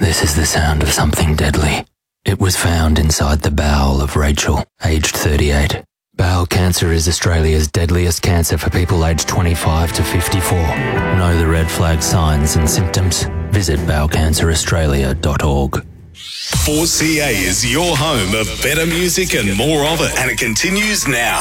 This is the sound of something deadly. It was found inside the bowel of Rachel, aged 38. Bowel cancer is Australia's deadliest cancer for people aged 25 to 54. Know the red flag signs and symptoms? Visit bowelcanceraustralia.org. 4CA is your home of better music and more of it, and it continues now.